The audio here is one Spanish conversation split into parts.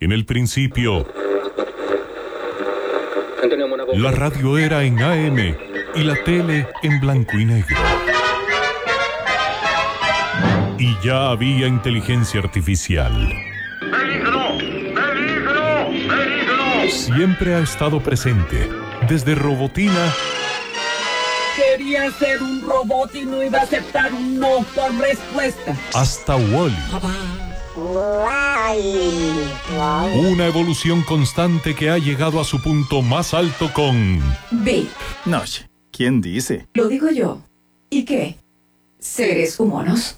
En el principio, la radio era en AM y la tele en blanco y negro. Y ya había inteligencia artificial. ¡Peligro! ¡Peligro! ¡Peligro! Siempre ha estado presente, desde Robotina. Quería ser un robot y no iba a aceptar un no por respuesta. Hasta Wall-E. Una evolución constante que ha llegado a su punto más alto con... B. No, ¿quién dice? Lo digo yo. ¿Y qué? ¿Seres humanos?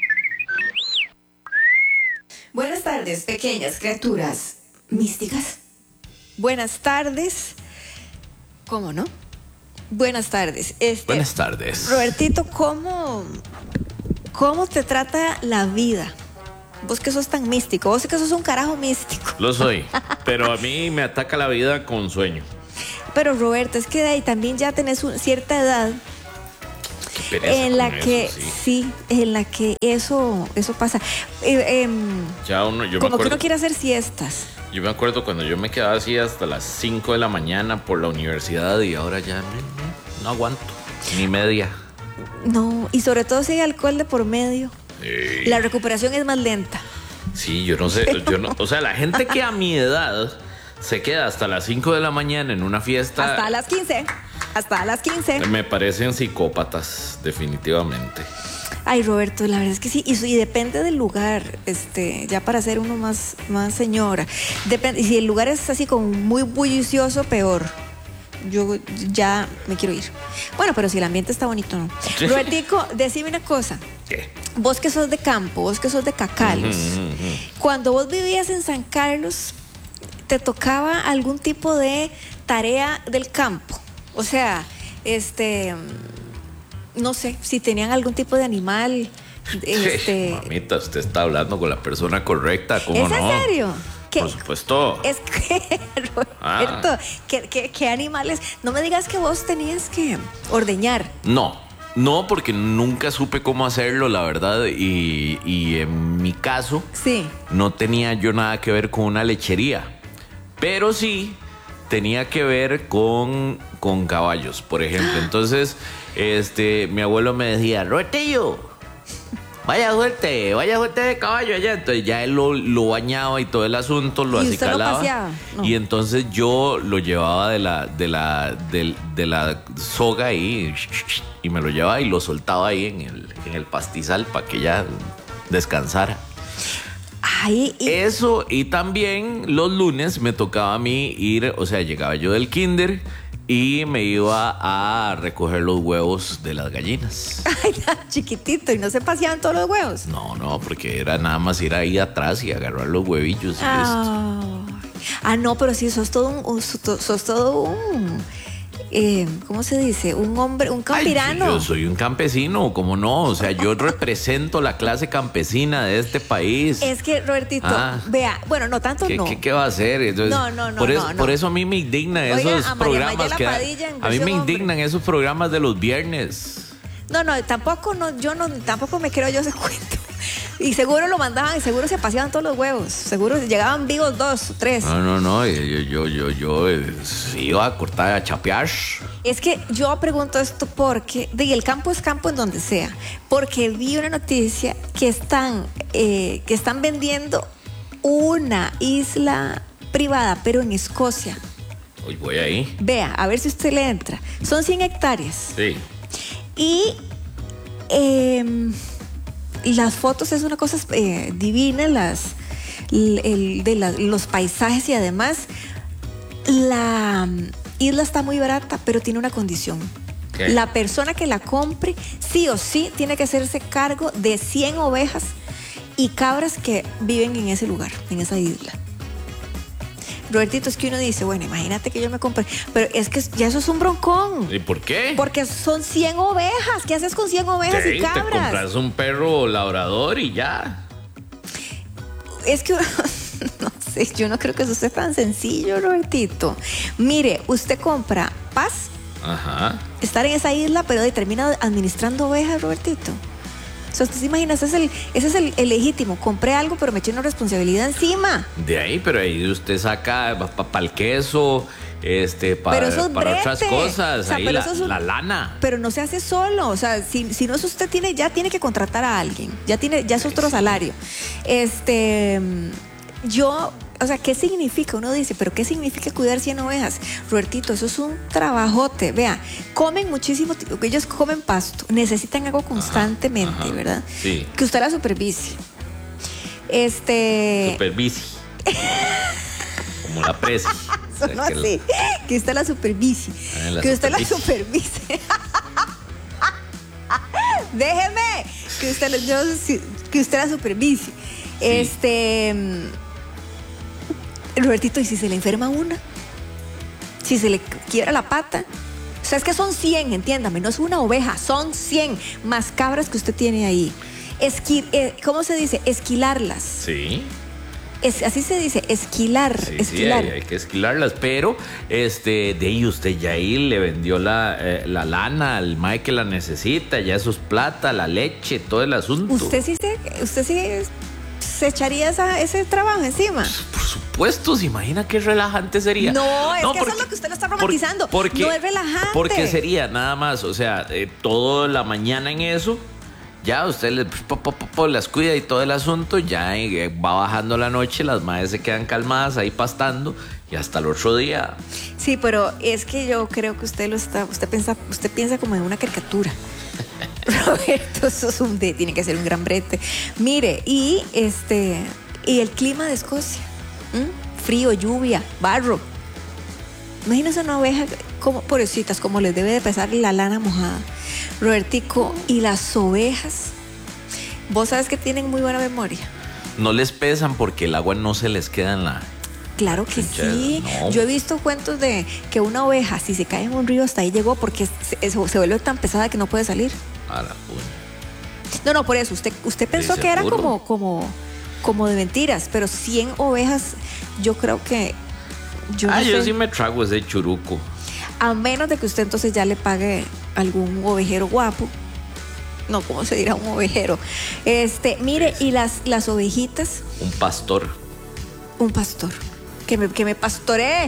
Buenas tardes, pequeñas criaturas místicas. Buenas tardes. ¿Cómo no? Buenas tardes. Buenas tardes. Robertito, ¿cómo te trata la vida? Vos que sos tan místico, vos que sos un carajo místico. Lo soy, pero a mí me ataca la vida con sueño. Pero Roberto, es que de ahí también ya tenés cierta edad Qué pereza en la con que eso, sí, en la que eso pasa. Ya uno, yo me Como que acuerdo, uno quiere hacer siestas. yo me acuerdo cuando yo me quedaba así hasta las 5 de la mañana por la universidad y ahora ya no aguanto, ni media. No, y sobre todo si hay alcohol de por medio. La recuperación es más lenta. Sí, yo no sé, o sea, la gente que a mi edad se queda hasta las 5 de la mañana en una fiesta. Hasta las 15. Hasta las 15. Me parecen psicópatas, definitivamente. Ay, Roberto, la verdad es que sí. Y depende del lugar, ya para ser uno más señora. Depende, y si el lugar es así como muy bullicioso, peor. Yo ya me quiero ir. Bueno, pero si el ambiente está bonito, ¿no? Robertico, decime una cosa. ¿Qué? Vos que sos de campo, vos que sos de Cacalos, cuando vos vivías en San Carlos, ¿te tocaba algún tipo de tarea del campo? O sea, no sé, si tenían algún tipo de animal. Mamita, usted está hablando con la persona correcta, ¿cómo no? ¿Es en serio? Por supuesto. Es que, Roberto, ¿qué animales? No me digas que vos tenías que ordeñar. No, porque nunca supe cómo hacerlo, la verdad. Y en mi caso, sí, no tenía yo nada que ver con una lechería. Pero sí tenía que ver con caballos, por ejemplo. Entonces, mi abuelo me decía, Robertillo, vaya suerte de caballo allá. Entonces ya él lo bañaba y todo el asunto, lo acicalaba. No. Y entonces yo lo llevaba de la soga ahí y me lo llevaba y lo soltaba ahí en el pastizal para que ya descansara. Ay, Eso, y también los lunes me tocaba a mí ir, o sea, llegaba yo del kinder y me iba a recoger los huevos de las gallinas. Ay, chiquitito, ¿y no se paseaban todos los huevos? No, porque era nada más ir ahí atrás y agarrar los huevillos y listo. No, pero sí, sos todo un ¿cómo se dice? Un hombre, un campirano. Yo soy un campesino, ¿cómo no? O sea, yo represento la clase campesina de este país. Es que, Robertito, vea, bueno, no tanto no. ¿Qué va a hacer? Entonces, por eso a mí me indignan esos programas que a mí me indignan esos programas de los viernes. Tampoco me creo yo ese cuento. Y seguro lo mandaban y seguro se paseaban todos los huevos. Seguro llegaban vivos 2 o 3. No. Yo iba a cortar, a chapear. Es que yo pregunto esto porque el campo es campo en donde sea. Porque vi una noticia que están vendiendo una isla privada, pero en Escocia. Hoy voy ahí. Vea, a ver si usted le entra. Son 100 hectáreas. Sí. Y las fotos es una cosa divina, los paisajes, y además la isla está muy barata, pero tiene una condición. ¿Qué? La persona que la compre sí o sí tiene que hacerse cargo de 100 ovejas y cabras que viven en ese lugar, en esa isla. Robertito, es que uno dice, bueno, imagínate que yo me compré, pero es que ya eso es un broncón. ¿Y por qué? Porque son 100 ovejas. ¿Qué haces con 100 ovejas y cabras? Te compras un perro labrador y ya. Es que no sé, yo no creo que eso sea tan sencillo, Robertito. Mire, usted compra paz, Ajá. estar en esa isla, pero termina administrando ovejas, Robertito. O sea, usted se imagina, ese es el legítimo. Compré algo, pero me eché una responsabilidad encima. De ahí, pero ahí usted saca para el queso, para otras cosas, o sea, ahí la lana. Pero no se hace solo, o sea, si no es usted ya tiene que contratar a alguien, ya es otro salario. O sea, ¿qué significa? Uno dice, ¿pero qué significa cuidar 100 ovejas? Robertito, eso es un trabajote. Vea, comen muchísimo, ellos comen pasto, necesitan algo constantemente, ¿verdad? Sí. Que usted la supervise. Supervise. Como la presi. No así. Que usted la supervise. Que usted la supervise. Déjeme. Que usted la supervise. Sí. Robertito, ¿y si se le enferma una? Si se le quiebra la pata. O sea, es que son 100, entiéndame, no es una oveja, son 100 más cabras que usted tiene ahí. ¿Cómo se dice? Esquilarlas. Sí. Así se dice, esquilar. Sí, esquilar. Sí, hay que esquilarlas, pero de ahí usted ya ahí le vendió la lana al mae que la necesita, ya eso es plata, la leche, todo el asunto. ¿Usted sí se echaría ese trabajo encima? Por supuesto, ¿se imagina qué relajante sería? No, es que eso es lo que usted lo está romantizando. No es relajante. Porque sería nada más, o sea, toda la mañana en eso, ya usted las cuida y todo el asunto, ya va bajando la noche, las madres se quedan calmadas ahí pastando y hasta el otro día. Sí, pero es que yo creo que usted piensa como en una caricatura. Roberto, eso tiene que ser un gran brete. Mire, y el clima de Escocia, frío, lluvia, barro. Imagínese una oveja, pobrecitas, como les debe de pesar la lana mojada. Robertico, y las ovejas, vos sabes que tienen muy buena memoria. No les pesan porque el agua no se les queda en la... Claro que sí. No. Yo he visto cuentos de que una oveja, si se cae en un río, hasta ahí llegó porque se vuelve tan pesada que no puede salir. A la puña. No, por eso. Usted pensó que era como de mentiras, pero 100 ovejas, yo creo que... Yo sí me trago ese churuco. A menos de que usted entonces ya le pague algún ovejero guapo. No, ¿cómo se dirá un ovejero? Mire, y las ovejitas. Un pastor. Que me pastoree.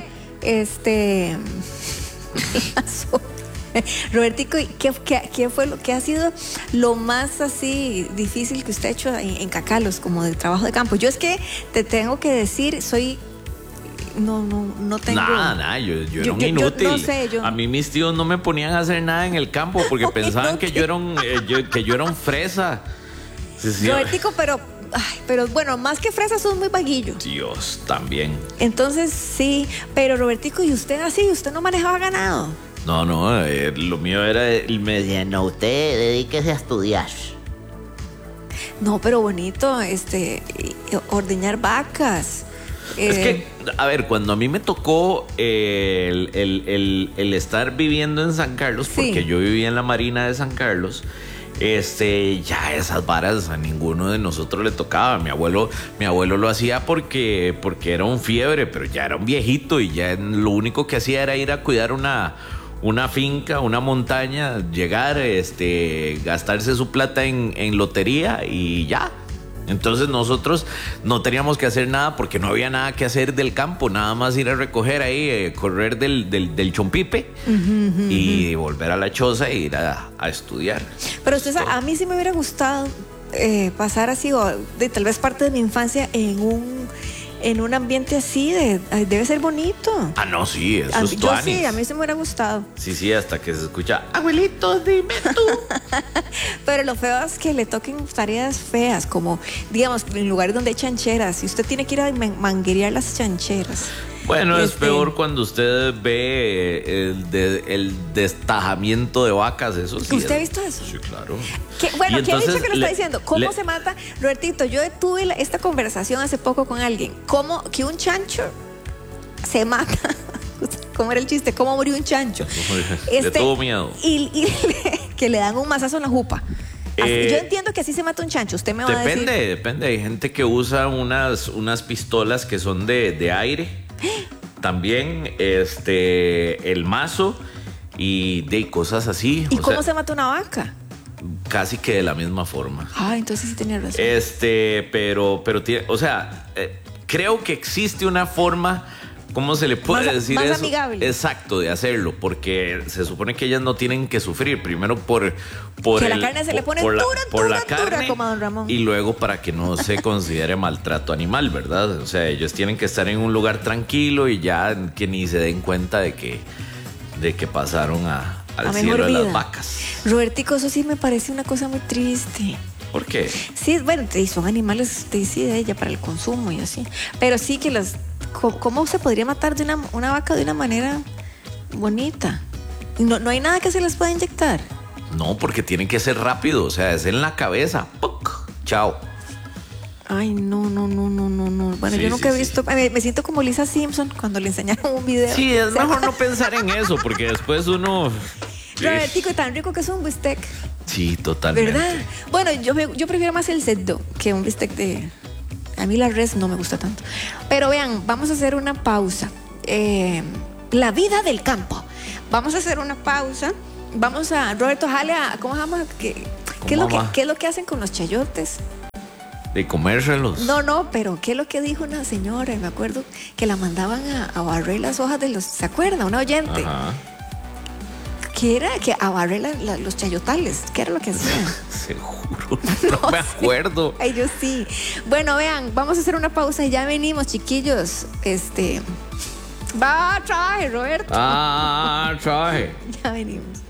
Robertico, ¿qué fue lo que ha sido lo más así difícil que usted ha hecho en Cacalos, como de trabajo de campo? Yo es que te tengo que decir, no tengo... Nada, yo era un inútil. No sé, a mí mis tíos no me ponían a hacer nada en el campo porque pensaban que yo era un fresa. Sí, Robertico, pero bueno, más que fresa son muy vaguillos. Dios, también. Entonces, sí, pero Robertico, ¿y usted usted no manejaba ganado? No, lo mío era, me decían, no, usted dedíquese a estudiar. No, pero bonito, ordeñar vacas. Es que, a ver, cuando a mí me tocó el estar viviendo en San Carlos, porque yo vivía en la Marina de San Carlos, ya esas varas a ninguno de nosotros le tocaba. Mi abuelo lo hacía porque era un fiebre, pero ya era un viejito y ya lo único que hacía era ir a cuidar una finca, una montaña, llegar, gastarse su plata en lotería y ya. Entonces nosotros no teníamos que hacer nada porque no había nada que hacer del campo, nada más ir a recoger ahí, correr del chompipe y volver a la choza e ir a estudiar. Pero usted sabe, a mí sí me hubiera gustado pasar así, o tal vez parte de mi infancia en un ambiente así, debe ser bonito. Ah, no, sí, eso es yo sí, a mí sí me hubiera gustado. Sí, hasta que se escucha, abuelito, dime tú. Pero lo feo es que le toquen tareas feas, como, digamos, en lugares donde hay chancheras, y usted tiene que ir a manguerear las chancheras. Bueno, es peor cuando usted ve el destajamiento de vacas, eso sí. ¿Usted ha visto eso? Sí, claro. ¿Qué ha dicho que lo está diciendo? ¿Cómo se mata? Robertito, yo tuve esta conversación hace pomo con alguien. ¿Cómo que un chancho se mata? ¿Cómo era el chiste? ¿Cómo murió un chancho? Le tuvo miedo. Y que le dan un mazazo en la jupa. Yo entiendo que así se mata un chancho. Usted me va a decir. Depende. Hay gente que usa unas pistolas que son de aire. También el mazo y de cosas así. ¿Y cómo se mata una vaca? casi que de la misma forma. Ah, entonces sí tenía razón. Pero tiene, o sea, creo que existe una forma, ¿cómo se le puede decir más eso? amigable. Exacto, de hacerlo, porque se supone que ellas no tienen que sufrir. Primero por que la carne se le pone dura, como a don Ramón. Y luego para que no se considere maltrato animal, ¿verdad? O sea, ellos tienen que estar en un lugar tranquilo y ya que ni se den cuenta de que pasaron al cielo de las vacas. Robertico, eso sí me parece una cosa muy triste. ¿Por qué? Sí, bueno, son animales de ella para el consumo y así. Pero sí que ¿cómo se podría matar de una vaca de una manera bonita? No hay nada que se les pueda inyectar. No, porque tienen que ser rápido, o sea, es en la cabeza. ¡Puc! Chao. Ay, no. Bueno, Sí, yo nunca he sí. visto. Me siento como Lisa Simpson cuando le enseñaron un video. Sí, es mejor no pensar en eso, porque después uno... Robertico, tan rico que es un bistec. Sí, totalmente. ¿Verdad? Bueno, yo prefiero más el cerdo que un bistec de... A mí la res no me gusta tanto. Pero vean, vamos a hacer una pausa. La vida del campo. Vamos a hacer una pausa. Vamos a... Roberto, jale a... ¿Cómo vamos a...? ¿Qué es lo que hacen con los chayotes? De comérselos. No, pero ¿qué es lo que dijo una señora? Me acuerdo que la mandaban a barrer las hojas de los... ¿Se acuerda? Una oyente. Ajá. ¿Qué era? Que a barrer los chayotales. ¿Qué era lo que hacían? Seguro. No me acuerdo. Ay, yo sí. Bueno, vean, vamos a hacer una pausa y ya venimos, chiquillos. Traje, Roberto. Traje. Ya venimos.